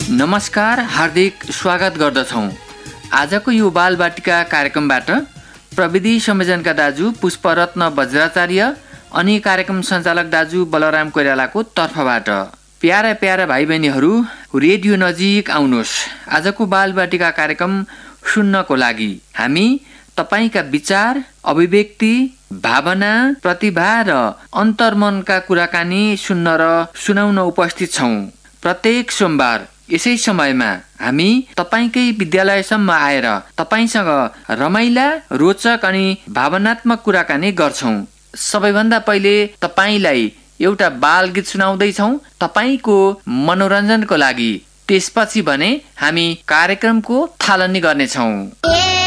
नमस्कार, हार्दिक स्वागत गर्दछौँ। आजको यो बालबाटिका कार्यक्रमबाट प्रविधि संयोजनका दाजु पुष्परत्न वज्राचार्य अनि कार्यक्रम सञ्चालक दाजु बलराम कोइरालाको तर्फबाट प्यारा प्यारा भाइ बहिनीहरू रेडियो नजिक आउनुहोस्। आजको बालबाटिका कार्यक्रम सुन्नको लागि हामी तपाईका विचार, अभिव्यक्ति, भावना, प्रतिभा र अन्तर्मनका कुराकानी सुन्न र सुनाउन उपस्थित छौँ। प्रत्येक सोमबार यसै समयमा हामी तपाईकै विद्यालयसम्म आएर तपाईसँग रमाइला, रोचक अनि भावनात्मक कुराकानी गर्छौँ। सबैभन्दा पहिले तपाईलाई एउटा बाल गीत सुनाउँदैछौँ तपाईको मनोरञ्जनको लागि। त्यसपछि भने हामी कार्यक्रमको थालनी गर्नेछौँ।